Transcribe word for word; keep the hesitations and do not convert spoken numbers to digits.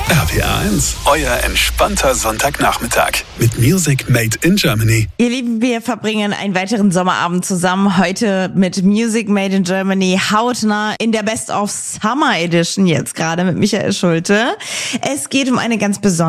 R P R eins, euer entspannter Sonntagnachmittag mit Music Made in Germany. Ihr Lieben, wir verbringen einen weiteren Sommerabend zusammen. Heute mit Music Made in Germany hautnah in der Best of Summer Edition jetzt gerade mit Michael Schulte. Es geht um eine ganz besondere